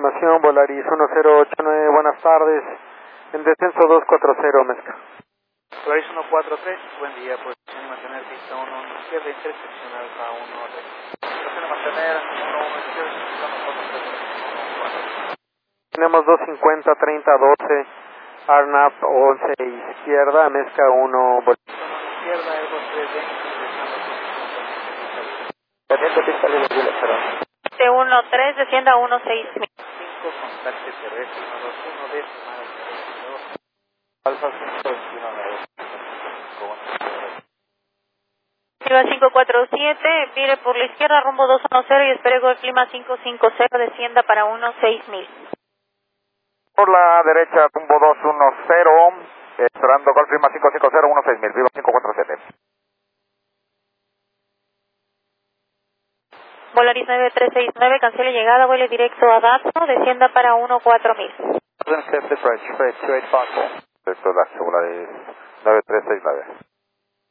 Programación Volaris 1089, buenas tardes. En descenso 240, Mezca. Volaris 143, buen día, posición y mantener pista 1 izquierda, intersección alfa 1 posición y mantener 1 izquierda, intersección 4 Tenemos 250, 30, 12, Arnab 11 izquierda, Mezca 1, izquierda, Airbus 320, Teniente pista libre, perdón. T13, descienda 16000. 5, contacte terrestre 121, decimal 32. Alfa 529. Clima 547, vire por la izquierda, rumbo 210 y espere Golf Clima 550, descienda para 16000. Por la derecha, rumbo 210, esperando Golf Lima 550, 16000, viva 547. Volaris 9369, cancele llegada, vuele directo a Dato, descienda para 14000. Esto es la Volaris 9369.